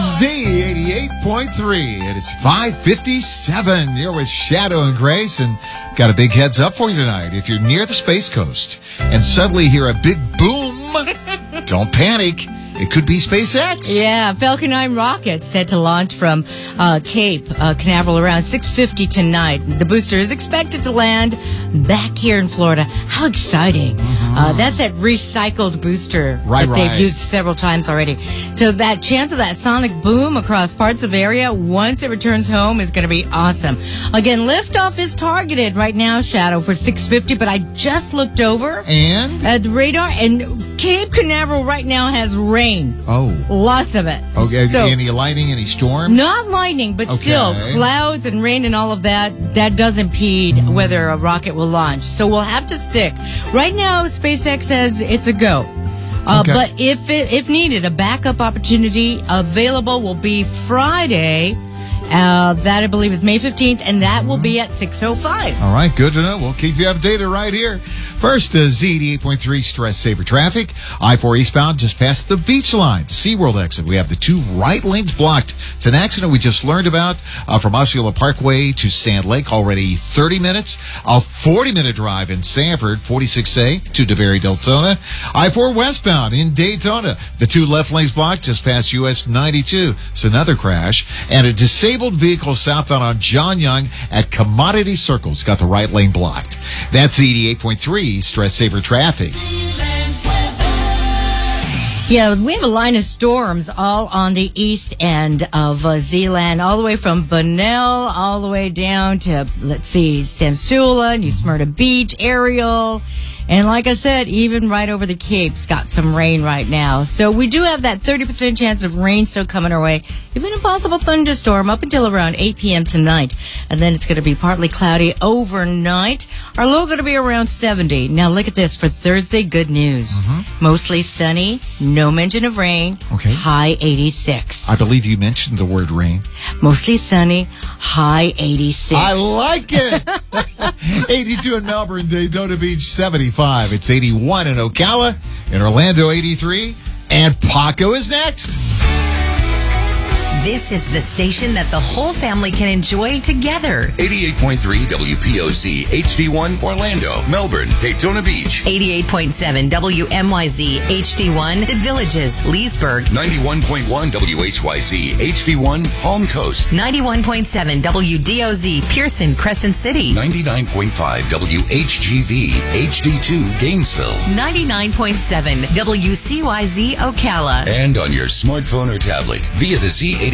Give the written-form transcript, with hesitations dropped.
Z88.3. It is 5:57. You're with Shadow and Grace, and got a big heads up for you tonight. If you're near the Space Coast and suddenly hear a big boom, don't panic. It could be SpaceX. Yeah, Falcon 9 rocket set to launch from Cape Canaveral around 6:50 tonight. The booster is expected to land back here in Florida. How exciting. That's that recycled booster that they've used several times already. So that chance of that sonic boom across parts of the area once it returns home is going to be awesome. Again, liftoff is targeted right now, Shadow, for 6:50, but I just looked over at the radar, and Cape Canaveral right now has rain. Oh. Lots of it. Okay. So, any lightning, any storm? Not lightning, but still clouds and rain and all of that. That does impede whether a rocket will launch. So we'll have to stick. Right now, SpaceX says it's a go. But if needed, a backup opportunity available will be Friday. That, I believe, is May 15th, and that will be at 6:05. All right, good to know. We'll keep you updated right here. First, Z88.3 Stress Saver Traffic. I-4 eastbound just past the beach line, the SeaWorld exit. We have the two right lanes blocked. It's an accident we just learned about from Osceola Parkway to Sand Lake. Already 30 minutes. A 40-minute drive in Sanford, 46A to DeBerry Deltona. I-4 westbound in Daytona. The two left lanes blocked just past US 92. It's another crash. And a disabled vehicle southbound on John Young at Commodity Circle. It's got the right lane blocked. That's 88.3 Stress Saver Traffic. Yeah, we have a line of storms all on the east end of Zeeland, all the way from Bunnell, all the way down to, Samsula, New Smyrna Beach, Ariel. And like I said, even right over the Cape's got some rain right now. So we do have that 30% chance of rain still coming our way. Even a possible thunderstorm up until around 8 p.m. tonight. And then it's going to be partly cloudy overnight. Our low going to be around 70. Now look at this for Thursday. Good news. Mostly sunny. No mention of rain. Okay. High 86. I believe you mentioned the word rain. Mostly sunny. High 86. I like it. 82 in Melbourne, Daytona Beach, 75. It's 81 in Ocala. In Orlando, 83. And Paco is next. This is the station that the whole family can enjoy together. 88.3 WPOC, HD1, Orlando, Melbourne, Daytona Beach. 88.7 WMYZ, HD1, The Villages, Leesburg. 91.1 WHYZ, HD1, Palm Coast. 91.7 WDOZ, Pearson, Crescent City. 99.5 WHGV, HD2, Gainesville. 99.7 WCYZ, Ocala. And on your smartphone or tablet via the Z88